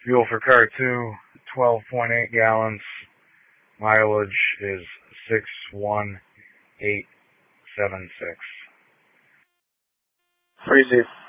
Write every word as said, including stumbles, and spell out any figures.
Fuel for car two, twelve point eight gallons. Mileage is six one eight seven six. Freezy.